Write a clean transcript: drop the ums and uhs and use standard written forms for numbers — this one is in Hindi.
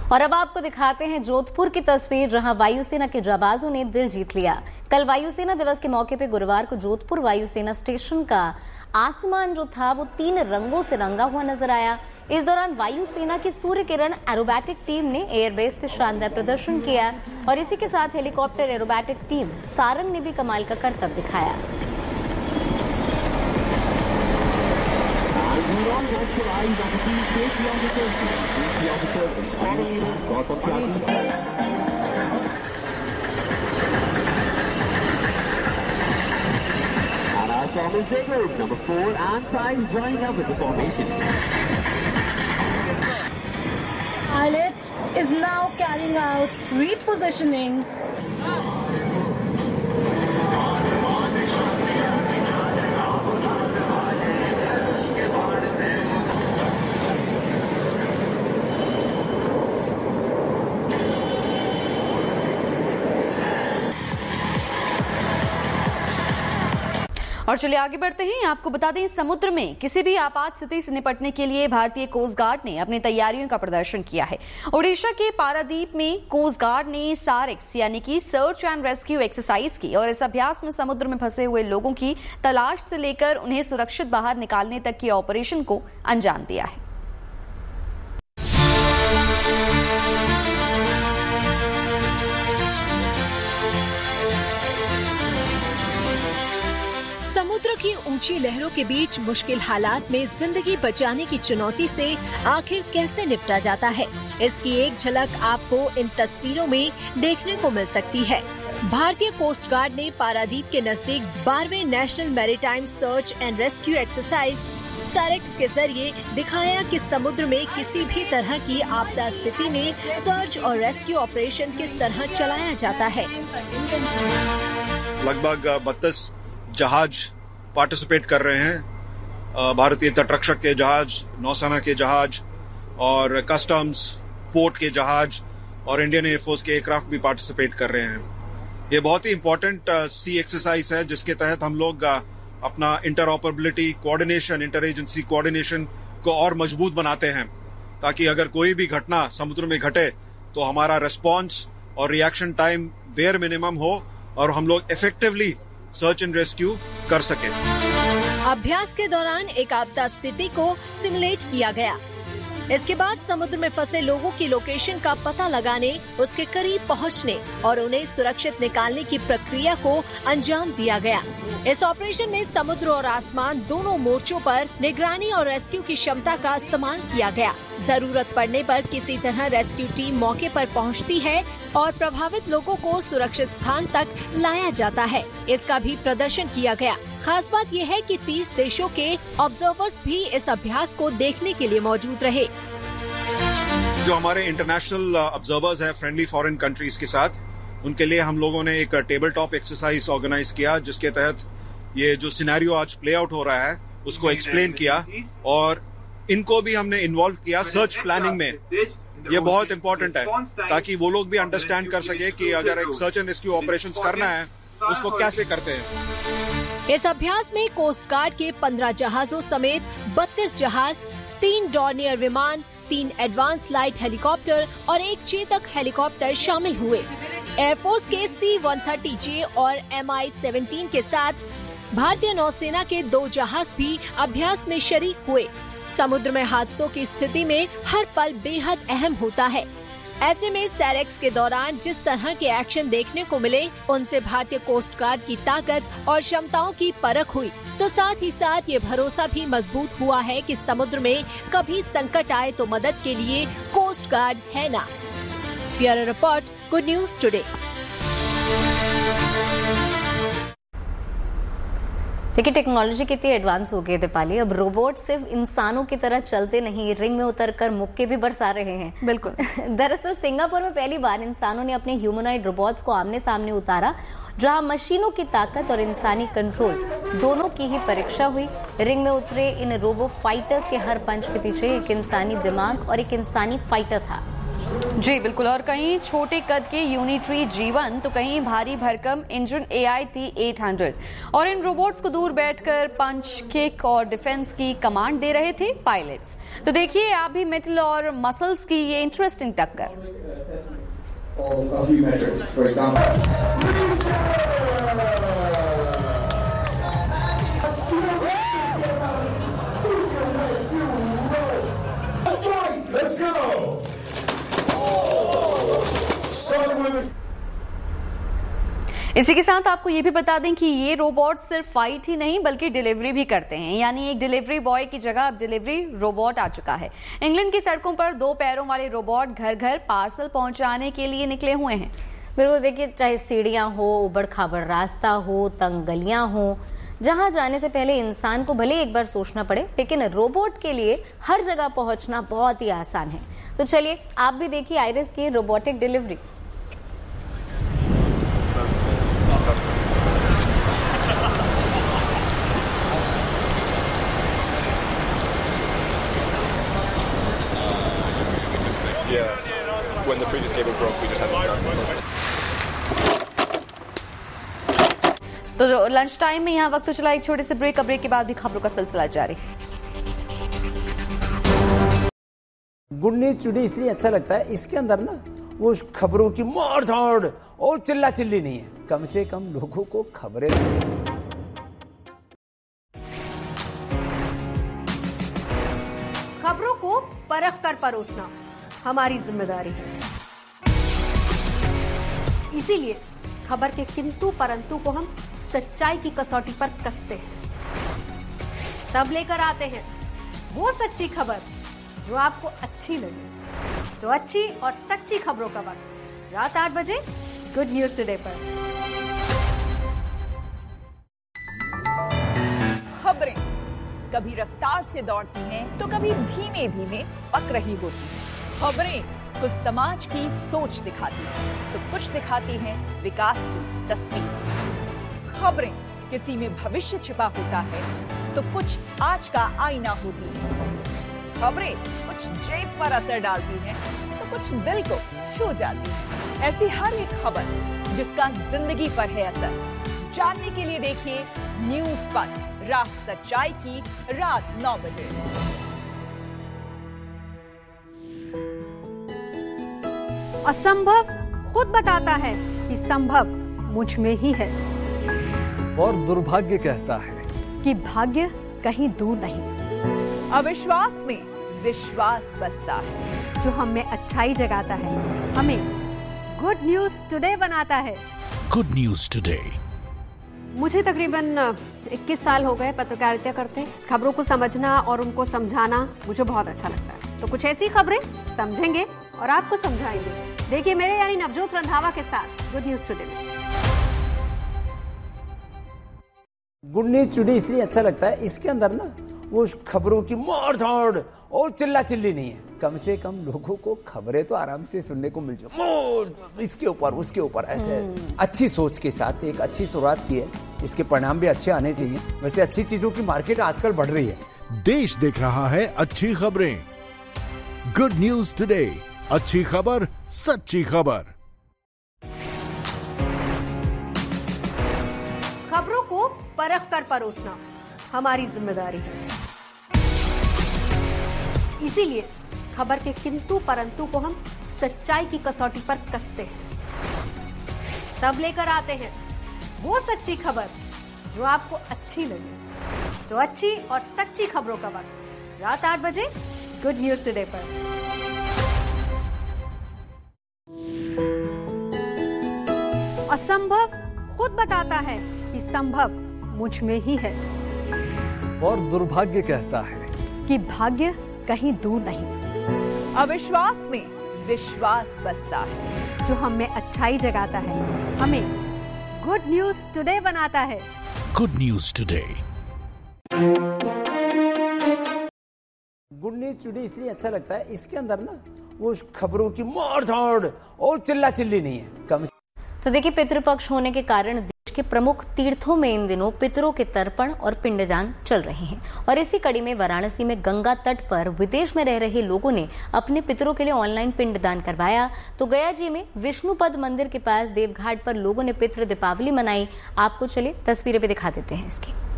और अब आपको दिखाते हैं जोधपुर की तस्वीर, जहां वायुसेना के जाबाजों ने दिल जीत लिया। कल वायुसेना दिवस के मौके पर गुरुवार को जोधपुर वायुसेना स्टेशन का आसमान जो था वो 3 रंगों से रंगा हुआ नजर आया। इस दौरान वायुसेना की सूर्य किरण एरोबैटिक टीम ने एयरबेस पे शानदार प्रदर्शन किया और इसी के साथ हेलीकॉप्टर एरोबैटिक टीम सारंग ने भी कमाल का करतब दिखाया। Number 4 and 5 joining up with the formation. Pilot is now carrying out repositioning. और चलिए आगे बढ़ते हैं। आपको बता दें, समुद्र में किसी भी आपात स्थिति से निपटने के लिए भारतीय कोस्ट गार्ड ने अपनी तैयारियों का प्रदर्शन किया है। ओडिशा के पारादीप में कोस्ट गार्ड ने सारेक्स यानी कि सर्च एंड रेस्क्यू एक्सरसाइज की और इस अभ्यास में समुद्र में फंसे हुए लोगों की तलाश से लेकर उन्हें सुरक्षित बाहर निकालने तक के ऑपरेशन को अंजाम दिया है। समुद्र की ऊंची लहरों के बीच मुश्किल हालात में जिंदगी बचाने की चुनौती से आखिर कैसे निपटा जाता है, इसकी एक झलक आपको इन तस्वीरों में देखने को मिल सकती है। भारतीय कोस्ट गार्ड ने पारादीप के नजदीक 12वें national maritime search and rescue exercise SAREX के जरिए दिखाया कि समुद्र में किसी भी तरह की आपदा स्थिति में सर्च और रेस्क्यू ऑपरेशन किस तरह चलाया जाता है। लगभग 32 जहाज पार्टिसिपेट कर रहे हैं। भारतीय तटरक्षक के जहाज, नौसेना के जहाज और कस्टम्स, पोर्ट के जहाज और इंडियन एयरफोर्स के एयरक्राफ्ट भी पार्टिसिपेट कर रहे हैं। ये बहुत ही इम्पोर्टेंट सी एक्सरसाइज है जिसके तहत हम लोग अपना interoperability, coordination, inter agency coordination को और मजबूत बनाते हैं, ताकि अगर कोई भी घटना समुद्र में घटे तो हमारा रिस्पॉन्स और रिएक्शन टाइम बेयर मिनिमम हो और हम लोग इफेक्टिवली सर्च एंड रेस्क्यू कर सके। अभ्यास के दौरान एक आपदा स्थिति को सिमुलेट किया गया। इसके बाद समुद्र में फंसे लोगों की लोकेशन का पता लगाने, उसके करीब पहुंचने और उन्हें सुरक्षित निकालने की प्रक्रिया को अंजाम दिया गया। इस ऑपरेशन में समुद्र और आसमान दोनों मोर्चों पर निगरानी और रेस्क्यू की क्षमता का इस्तेमाल किया गया। जरूरत पड़ने पर किसी तरह रेस्क्यू टीम मौके पर पहुंचती है और प्रभावित लोगों को सुरक्षित स्थान तक लाया जाता है। इसका भी प्रदर्शन किया गया। खास बात यह है कि 30 देशों के ऑब्जर्वर्स भी इस अभ्यास को देखने के लिए मौजूद रहे। जो हमारे इंटरनेशनल ऑब्जर्वर्स हैं फ्रेंडली फॉरेन कंट्रीज के साथ, उनके लिए हम लोगों ने एक टेबल टॉप एक्सरसाइज ऑर्गेनाइज किया, जिसके तहत ये जो सिनेरियो आज प्ले आउट हो रहा है उसको एक्सप्लेन किया और इनको भी हमने इन्वॉल्व किया सर्च प्लानिंग में। ये बहुत इंपॉर्टेंट है ताकि वो लोग भी अंडरस्टैंड कर सके कि अगर एक सर्च एंड रेस्क्यू ऑपरेशंस करना है उसको कैसे करते हैं। इस अभ्यास में कोस्ट गार्ड के 15 जहाजों समेत 32 जहाज, 3 डॉर्नियर विमान, 3 एडवांस लाइट हेलीकॉप्टर और 1 चेतक हेलीकॉप्टर शामिल हुए। एयरफोर्स के C-130J और Mi-17 के साथ भारतीय नौसेना के 2 जहाज भी अभ्यास में शरीक हुए। समुद्र में हादसों की स्थिति में हर पल बेहद अहम होता है। ऐसे में सारेक्स के दौरान जिस तरह के एक्शन देखने को मिले, उनसे भारतीय कोस्ट गार्ड की ताकत और क्षमताओं की परख हुई, तो साथ ही साथ ये भरोसा भी मजबूत हुआ है कि समुद्र में कभी संकट आए तो मदद के लिए कोस्ट गार्ड है ना। Bureau report, good news today. देखिए, टेक्नोलॉजी कितनी एडवांस हो गई दीपाली। अब रोबोट सिर्फ इंसानों की तरह चलते नहीं, रिंग में उतरकर मुक्के भी बरसा रहे हैं। बिल्कुल। दरअसल सिंगापुर में पहली बार इंसानों ने अपने ह्यूमनॉइड रोबोट्स को आमने सामने उतारा, जहां मशीनों की ताकत और इंसानी कंट्रोल दोनों की ही परीक्षा हुई। रिंग में उतरे इन रोबो फाइटर्स के हर पंच के पीछे एक इंसानी दिमाग और एक इंसानी फाइटर था। जी बिल्कुल। और कहीं छोटे कद के यूनिट्री जीवन तो कहीं भारी भरकम इंजन AIT-800 और इन रोबोट्स को दूर बैठकर पंच, किक और डिफेंस की कमांड दे रहे थे पायलट्स। तो देखिए आप भी मेटल और मसल्स की ये इंटरेस्टिंग टक्कर। Let's go! इसी के साथ आपको ये भी बता दें कि ये रोबोट सिर्फ फाइट ही नहीं बल्कि डिलीवरी भी करते हैं, यानी एक डिलीवरी बॉय की जगह अब डिलीवरी रोबोट आ चुका है। इंग्लैंड की सड़कों पर 2 पैरों वाले रोबोट घर घर पार्सल पहुंचाने के लिए निकले हुए हैं। बिल्कुल, देखिए चाहे सीढ़ियां हो, उबड़ खाबड़ रास्ता हो, तंग गलियां हो, जहां जाने से पहले इंसान को भले एक बार सोचना पड़े, लेकिन रोबोट के लिए हर जगह पहुंचना बहुत ही आसान है। तो चलिए आप भी देखिए आइरिस की robotic delivery. When the previous cable broke, we just had to तो लंच टाइम में यहाँ वक्त तो चला एक छोटे से ब्रेक के बाद भी खबरों का सिलसिला जारी। गुड न्यूज टुडे इसलिए अच्छा लगता है, इसके अंदर ना वो खबरों की मार धाड़ और चिल्ला चिल्ली नहीं है, कम से कम लोगों को खबरें। खबरों को परख कर परोसना हमारी जिम्मेदारी है। इसीलिए खबर के किंतु परंतु को हम सच्चाई की कसौटी पर कसते हैं, तब लेकर आते हैं वो सच्ची खबर जो आपको अच्छी लगे। तो अच्छी और सच्ची खबरों का वक्त रात 8 बजे गुड न्यूज टुडे पर। खबरें कभी रफ्तार से दौड़ती हैं तो कभी धीमे धीमे पक रही होती हैं। खबरें कुछ समाज की सोच दिखाती हैं तो कुछ दिखाती हैं विकास की तस्वीर। खबरें किसी में भविष्य छिपा होता है तो कुछ आज का आईना होती है। खबरें कुछ जेब पर असर डालती हैं तो कुछ दिल को छू जाती है। ऐसी हर एक खबर जिसका जिंदगी पर है असर, जानने के लिए देखिए न्यूज पर राह सच्चाई की रात 9 बजे। असंभव खुद बताता है कि संभव मुझ में ही है, और दुर्भाग्य कहता है कि भाग्य कहीं दूर नहीं। अविश्वास में विश्वास बसता है, जो हम में अच्छाई जगाता है, हमें गुड न्यूज टुडे बनाता है। Good news today. मुझे तकरीबन 21 साल हो गए पत्रकारिता करते। खबरों को समझना और उनको समझाना मुझे बहुत अच्छा लगता है। तो कुछ ऐसी खबरें समझेंगे और आपको समझाएंगे। देखिए मेरे यानी नवजोत रंधावा के साथ गुड न्यूज टुडे में। गुड न्यूज टुडे इसलिए अच्छा लगता है, इसके अंदर ना वो खबरों की मार धाड़ और चिल्ला चिल्ली नहीं है, कम से कम लोगों को खबरें तो आराम से सुनने को मिल जाए। इसके ऊपर उसके ऊपर ऐसे अच्छी सोच के साथ एक अच्छी शुरुआत की है, इसके परिणाम भी अच्छे आने चाहिए। वैसे अच्छी चीजों की मार्केट आजकल बढ़ रही है। देश देख रहा है अच्छी खबरें। गुड न्यूज टुडे, अच्छी खबर सच्ची खबर। खबरों को परख कर परोसना हमारी जिम्मेदारी है। इसीलिए खबर के किंतु परंतु को हम सच्चाई की कसौटी पर कसते हैं, तब लेकर आते हैं वो सच्ची खबर जो आपको अच्छी लगे। तो अच्छी और सच्ची खबरों का वक्त रात 8 बजे गुड न्यूज टुडे पर। असंभव खुद बताता है कि संभव मुझ में ही है, और दुर्भाग्य कहता है कि भाग्य कहीं दूर नहीं। अविश्वास में विश्वास बसता है, जो हम में अच्छाई जगाता है, हमें गुड न्यूज टुडे बनाता है। Good news today. Good news today इसलिए अच्छा लगता है, इसके अंदर ना वो खबरों की मार धाड़ और चिल्ला चिल्ली नहीं है, कम। तो देखिए पितृपक्ष होने के कारण देश के प्रमुख तीर्थों में इन दिनों पितरों के तर्पण और पिंडदान चल रहे हैं और इसी कड़ी में वाराणसी में गंगा तट पर विदेश में रह रहे लोगों ने अपने पितरों के लिए ऑनलाइन पिंडदान करवाया। तो गया जी में विष्णुपद मंदिर के पास देवघाट पर लोगों ने पितृ दीपावली मनाई। आपको चलिए तस्वीरें भी दिखा देते हैं इसकी।